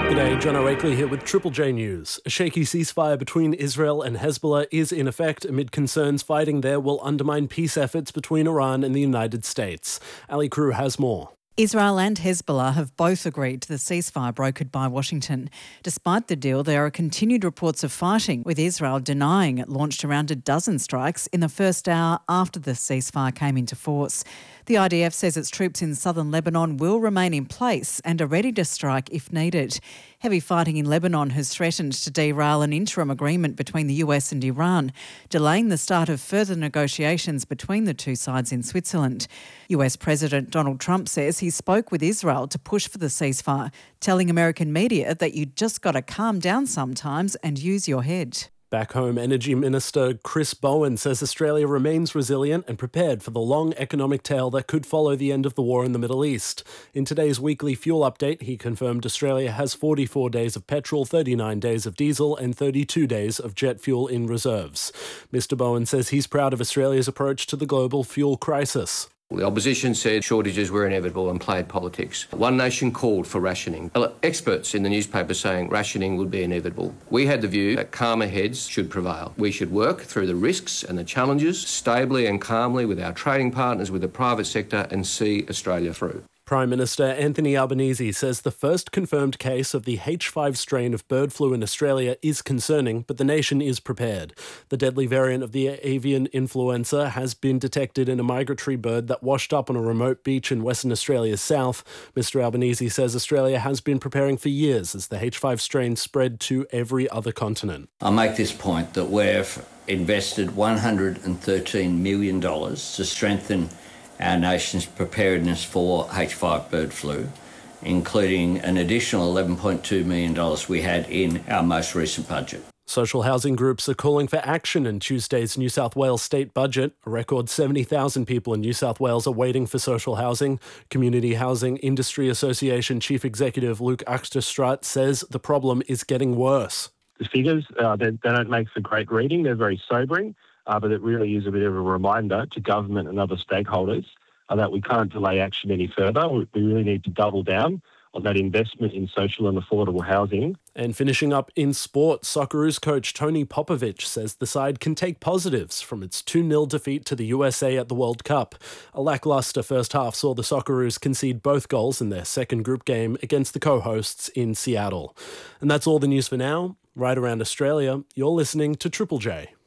G'day, John O'Akley here with Triple J News. A shaky ceasefire between Israel and Hezbollah is in effect amid concerns fighting there will undermine peace efforts between Iran and the United States. Ali Crew has more. Israel and Hezbollah have both agreed to the ceasefire brokered by Washington. Despite the deal, there are continued reports of fighting, with Israel denying it launched around a dozen strikes in the first hour after the ceasefire came into force. The IDF says its troops in southern Lebanon will remain in place and are ready to strike if needed. Heavy fighting in Lebanon has threatened to derail an interim agreement between the US and Iran, delaying the start of further negotiations between the two sides in Switzerland. US President Donald Trump says he spoke with Israel to push for the ceasefire, telling American media that you just got to calm down sometimes and use your head. Back home, Energy Minister Chris Bowen says Australia remains resilient and prepared for the long economic tail that could follow the end of the war in the Middle East. In today's weekly fuel update, he confirmed Australia has 44 days of petrol, 39 days of diesel and 32 days of jet fuel in reserves. Mr Bowen says he's proud of Australia's approach to the global fuel crisis. The opposition said shortages were inevitable and played politics. One Nation called for rationing. Experts in the newspaper saying rationing would be inevitable. We had the view that calmer heads should prevail. We should work through the risks and the challenges stably and calmly with our trading partners, with the private sector, and see Australia through. Prime Minister Anthony Albanese says the first confirmed case of the H5 strain of bird flu in Australia is concerning, but the nation is prepared. The deadly variant of the avian influenza has been detected in a migratory bird that washed up on a remote beach in Western Australia's south. Mr Albanese says Australia has been preparing for years as the H5 strain spread to every other continent. I'll make this point that we've invested $113 million to strengthen our nation's preparedness for H5 bird flu, including an additional $11.2 million we had in our most recent budget. Social housing groups are calling for action in Tuesday's New South Wales state budget. A record 70,000 people in New South Wales are waiting for social housing. Community Housing Industry Association Chief Executive Luke Axterstraat says the problem is getting worse. The figures, they don't make for great reading. They're very sobering. But it really is a bit of a reminder to government and other stakeholders that we can't delay action any further. We really need to double down on that investment in social and affordable housing. And finishing up in sport, Socceroos coach Tony Popovic says the side can take positives from its 2-0 defeat to the USA at the World Cup. A lacklustre first half saw the Socceroos concede both goals in their second group game against the co-hosts in Seattle. And that's all the news for now. Right around Australia, you're listening to Triple J.